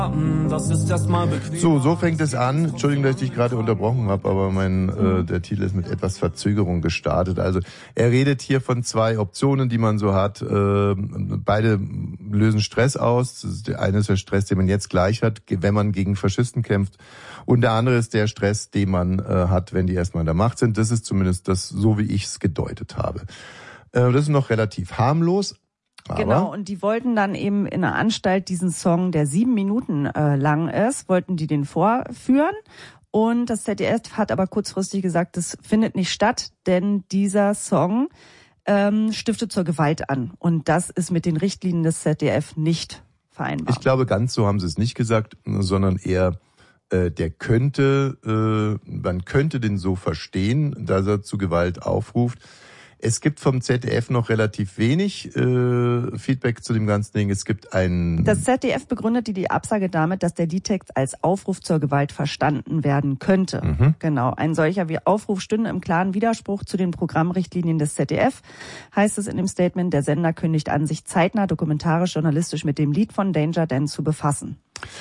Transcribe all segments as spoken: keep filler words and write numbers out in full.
Das ist erstmal bequem. So, so fängt es an. Entschuldigung, dass ich dich gerade unterbrochen habe, aber mein äh, der Titel ist mit etwas Verzögerung gestartet. Also er redet hier von zwei Optionen, die man so hat. Äh, beide lösen Stress aus. Das ist, der eine ist der Stress, den man jetzt gleich hat, wenn man gegen Faschisten kämpft. Und der andere ist der Stress, den man äh, hat, wenn die erstmal an der Macht sind. Das ist zumindest das, so wie ich es gedeutet habe. Äh, das ist noch relativ harmlos. Aber genau, und die wollten dann eben in der Anstalt diesen Song, der sieben Minuten äh, lang ist, wollten die den vorführen. Und das Z D F hat aber kurzfristig gesagt, das findet nicht statt, denn dieser Song ähm, stiftet zur Gewalt an. Und das ist mit den Richtlinien des Z D F nicht vereinbar. Ich glaube, ganz so haben sie es nicht gesagt, sondern eher, äh, der könnte, äh, man könnte den so verstehen, dass er zu Gewalt aufruft. Es gibt vom Z D F noch relativ wenig äh, Feedback zu dem ganzen Ding. Es gibt ein... Das Z D F begründete die Absage damit, dass der Liedtext als Aufruf zur Gewalt verstanden werden könnte. Mhm. Genau, ein solcher wie Aufruf stünde im klaren Widerspruch zu den Programmrichtlinien des Z D F, heißt es in dem Statement. Der Sender kündigt an, sich zeitnah dokumentarisch journalistisch mit dem Lied von Danger Dan zu befassen.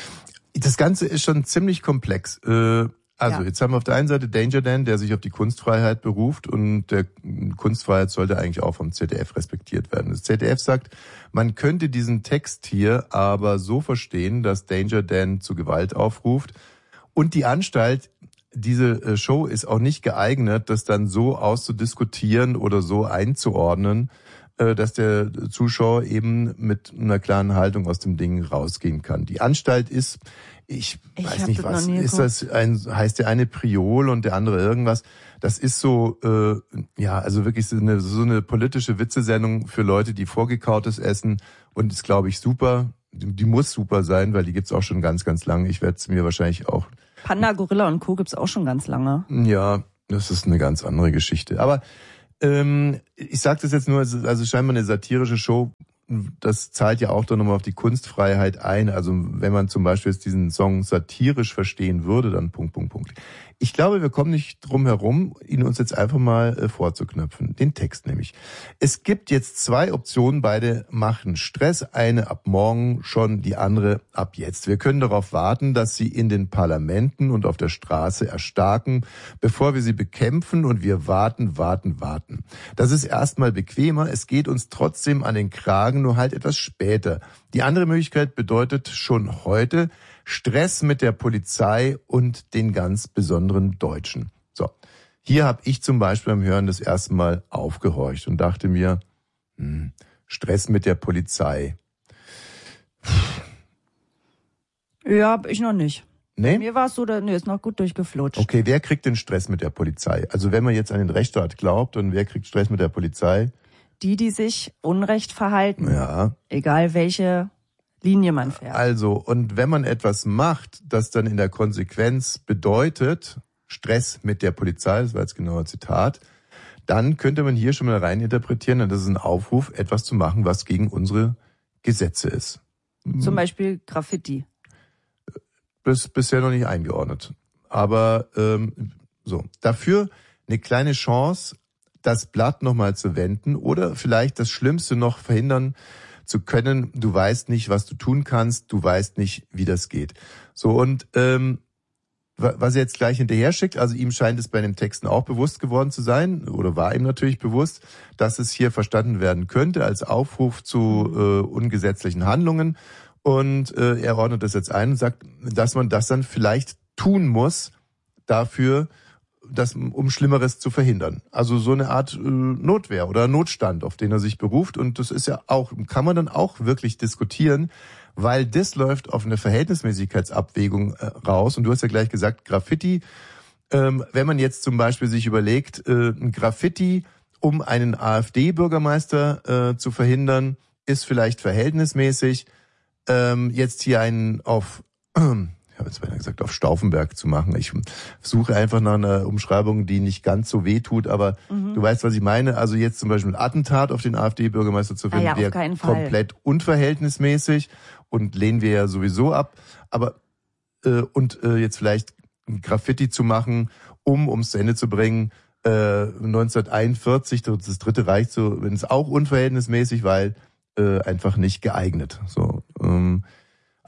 Das Ganze ist schon ziemlich komplex. Äh, Also, ja. Jetzt haben wir auf der einen Seite Danger Dan, der sich auf die Kunstfreiheit beruft, und der Kunstfreiheit sollte eigentlich auch vom Z D F respektiert werden. Das Z D F sagt, man könnte diesen Text hier aber so verstehen, dass Danger Dan zu Gewalt aufruft, und die Anstalt, diese Show ist auch nicht geeignet, das dann so auszudiskutieren oder so einzuordnen, dass der Zuschauer eben mit einer klaren Haltung aus dem Ding rausgehen kann. Die Anstalt ist, ich, ich weiß nicht was, ist das ein, heißt der eine Priol und der andere irgendwas. Das ist so, äh, ja, also wirklich so eine, so eine politische Witzesendung für Leute, die Vorgekautes essen, und ist, glaube ich, super. Die, die muss super sein, weil die gibt's auch schon ganz, ganz lange. Ich werde es mir wahrscheinlich auch... Panda, Gorilla und Co. gibt's auch schon ganz lange. Ja, das ist eine ganz andere Geschichte. Aber ähm, ich sage das jetzt nur, also scheinbar eine satirische Show. Das zahlt ja auch dann nochmal auf die Kunstfreiheit ein. Also wenn man zum Beispiel jetzt diesen Song satirisch verstehen würde, dann Punkt, Punkt, Punkt. Ich glaube, wir kommen nicht drum herum, ihn uns jetzt einfach mal äh, vorzuknöpfen. Den Text nämlich. Es gibt jetzt zwei Optionen, beide machen Stress. Eine ab morgen schon, die andere ab jetzt. Wir können darauf warten, dass sie in den Parlamenten und auf der Straße erstarken, bevor wir sie bekämpfen, und wir warten, warten, warten. Das ist erstmal bequemer. Es geht uns trotzdem an den Kragen, nur halt etwas später. Die andere Möglichkeit bedeutet schon heute Stress mit der Polizei und den ganz besonderen Deutschen. So, hier habe ich zum Beispiel beim Hören das erste Mal aufgehorcht und dachte mir, hm, Stress mit der Polizei. Ja, hab ich noch nicht. Nee? Bei mir war es so, nee, ist noch gut durchgeflutscht. Okay, wer kriegt den Stress mit der Polizei? Also wenn man jetzt an den Rechtsstaat glaubt, und wer kriegt Stress mit der Polizei? Die, die sich unrecht verhalten. Ja. Egal welche Linie man fährt. Also, und wenn man etwas macht, das dann in der Konsequenz bedeutet, Stress mit der Polizei, das war jetzt genau ein Zitat, dann könnte man hier schon mal reininterpretieren, und das ist ein Aufruf, etwas zu machen, was gegen unsere Gesetze ist. Zum Beispiel Graffiti. Bis, bisher noch nicht eingeordnet. Aber ähm, so, dafür eine kleine Chance, das Blatt nochmal zu wenden oder vielleicht das Schlimmste noch verhindern zu können. Du weißt nicht, was du tun kannst, du weißt nicht, wie das geht. So, und ähm, was er jetzt gleich hinterher schickt, also ihm scheint es bei den Texten auch bewusst geworden zu sein, oder war ihm natürlich bewusst, dass es hier verstanden werden könnte als Aufruf zu äh, ungesetzlichen Handlungen. Und äh, er ordnet das jetzt ein und sagt, dass man das dann vielleicht tun muss dafür, das, um Schlimmeres zu verhindern. Also so eine Art äh, Notwehr oder Notstand, auf den er sich beruft. Und das ist ja auch, kann man dann auch wirklich diskutieren, weil das läuft auf eine Verhältnismäßigkeitsabwägung äh, raus. Und du hast ja gleich gesagt, Graffiti, ähm, wenn man jetzt zum Beispiel sich überlegt, äh, ein Graffiti, um einen AfD-Bürgermeister äh, zu verhindern, ist vielleicht verhältnismäßig. Ähm, jetzt hier einen auf... Äh, ich habe jetzt beinahe gesagt, auf Stauffenberg zu machen. Ich suche einfach nach einer Umschreibung, die nicht ganz so weh tut, aber mhm. du weißt, was ich meine. Also jetzt zum Beispiel ein Attentat auf den AfD-Bürgermeister zu finden, ah ja, wäre komplett unverhältnismäßig und lehnen wir ja sowieso ab. Aber äh, und äh, jetzt vielleicht ein Graffiti zu machen, um ums Ende zu bringen, äh, neunzehnhunderteinundvierzig, das Dritte Reich, so, wenn es auch unverhältnismäßig, weil äh, einfach nicht geeignet. So. Ähm,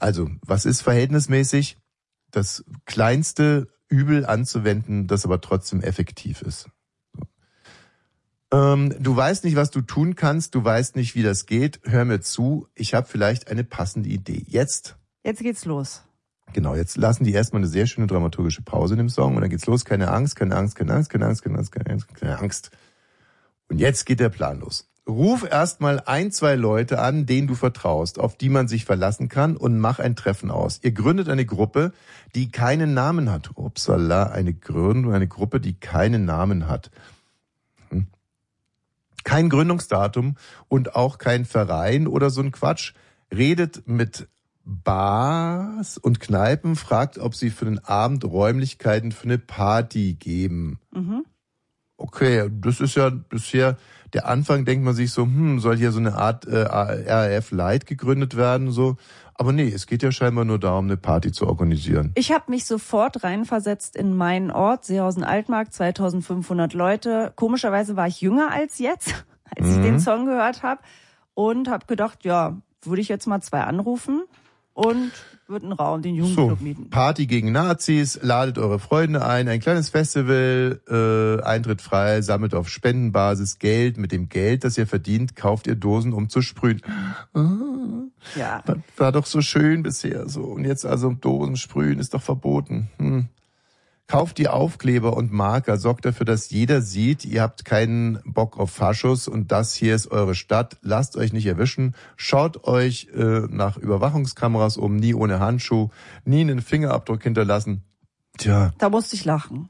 Also, was ist verhältnismäßig? Das kleinste Übel anzuwenden, das aber trotzdem effektiv ist. So. Ähm, du weißt nicht, was du tun kannst, du weißt nicht, wie das geht. Hör mir zu, ich habe vielleicht eine passende Idee. Jetzt. Jetzt geht's los. Genau, jetzt lassen die erstmal eine sehr schöne dramaturgische Pause in dem Song und dann geht's los. Keine Angst, keine Angst, keine Angst, keine Angst, keine Angst, keine Angst, keine Angst. Und jetzt geht der Plan los. Ruf erstmal ein, zwei Leute an, denen du vertraust, auf die man sich verlassen kann und mach ein Treffen aus. Ihr gründet eine Gruppe, die keinen Namen hat. Upsala, eine Gründung, eine Gruppe, die keinen Namen hat. Hm. Kein Gründungsdatum und auch kein Verein oder so ein Quatsch. Redet mit Bars und Kneipen, fragt, ob sie für den Abend Räumlichkeiten für eine Party geben. Mhm. Okay, das ist ja bisher der Anfang, denkt man sich so, hm, soll hier so eine Art äh, R A F Light gegründet werden, so. Aber nee, es geht ja scheinbar nur darum, eine Party zu organisieren. Ich habe mich sofort reinversetzt in meinen Ort, Seehausen-Altmark, zweitausendfünfhundert Leute. Komischerweise war ich jünger als jetzt, als mhm. ich den Song gehört habe. Und habe gedacht, ja, würde ich jetzt mal zwei anrufen und wird einen Raum, den Jugendclub so, mieten. Party gegen Nazis, ladet eure Freunde ein, ein kleines Festival, äh, Eintritt frei, sammelt auf Spendenbasis Geld. Mit dem Geld, das ihr verdient, kauft ihr Dosen, um zu sprühen. Ah, ja. War, war doch so schön bisher so. Und jetzt also Dosen sprühen ist doch verboten. Hm. Kauft die Aufkleber und Marker, sorgt dafür, dass jeder sieht, ihr habt keinen Bock auf Faschos und das hier ist eure Stadt. Lasst euch nicht erwischen. Schaut euch äh, nach Überwachungskameras um, nie ohne Handschuh, nie einen Fingerabdruck hinterlassen. Tja. Da musste ich lachen.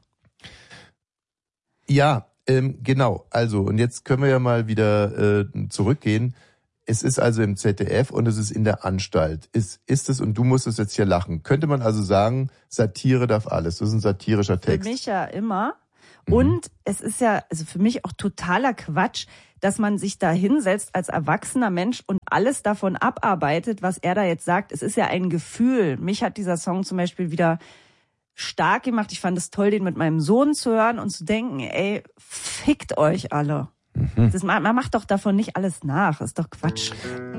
Ja, ähm, genau. Also, und jetzt können wir ja mal wieder äh, zurückgehen. Es ist also im Z D F und es ist in der Anstalt. Ist, ist es, und du musst es jetzt hier lachen. Könnte man also sagen, Satire darf alles. Das ist ein satirischer Text. Für mich ja immer. Mhm. Und es ist ja, also für mich auch totaler Quatsch, dass man sich da hinsetzt als erwachsener Mensch und alles davon abarbeitet, was er da jetzt sagt. Es ist ja ein Gefühl. Mich hat dieser Song zum Beispiel wieder stark gemacht. Ich fand es toll, den mit meinem Sohn zu hören und zu denken, ey, fickt euch alle. Das, man macht doch davon nicht alles nach, ist doch Quatsch.